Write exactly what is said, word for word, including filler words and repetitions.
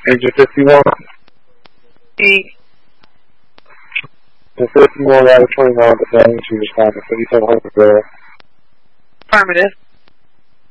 Agent fifty-one. E. The fifty-one out of twenty-nine, the damage you responded, fifty-seven hundred there. Affirmative.